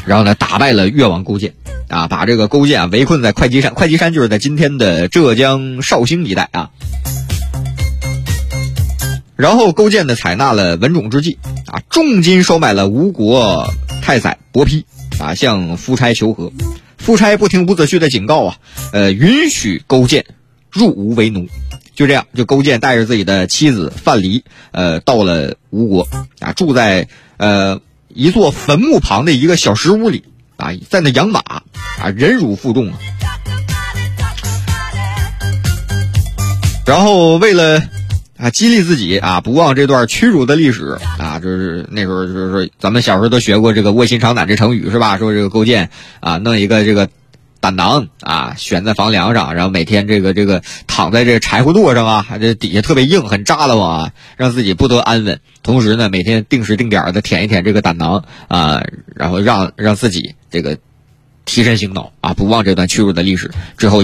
然后呢打败了越王勾践啊，把这个勾践围困在会稽山，会稽山就是在今天的浙江绍兴一带啊。然后勾践呢采纳了文种之计啊，重金收买了吴国太宰伯丕啊，向夫差求和。夫差不听伍子胥的警告啊，允许勾践入吴为奴。就这样，就勾践带着自己的妻子范蠡到了吴国啊，住在一座坟墓旁的一个小石屋里啊，在那养马啊，忍辱负重啊。然后为了激励自己啊，不忘这段屈辱的历史啊，就是那时候就是说咱们小时候都学过这个卧薪尝胆这成语是吧？说这个勾践啊，弄一个这个胆囊啊，悬在房梁上，然后每天这个躺在这个柴火垛上啊，这底下特别硬，很扎了往啊，让自己不得安稳。同时呢，每天定时定点的舔一舔这个胆囊啊，然后让自己这个提神醒脑啊，不忘这段屈辱的历史。之后